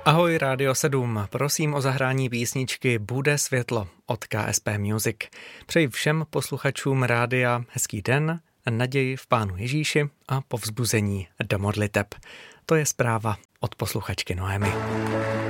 Ahoj Rádio 7, prosím o zahrání písničky Bude světlo od KSP Music. Přeji všem posluchačům rádia hezký den, naději v Pánu Ježíši a povzbuzení do modliteb. To je zpráva od posluchačky Noemi.